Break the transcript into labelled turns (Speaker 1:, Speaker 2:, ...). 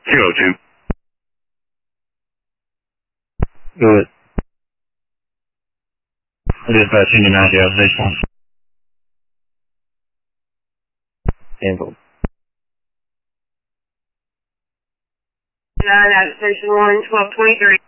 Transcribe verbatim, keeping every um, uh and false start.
Speaker 1: two oh two.
Speaker 2: Good. Dispatch Union ninety observation. Cancelled.
Speaker 3: nine at station one, twelve twenty-three.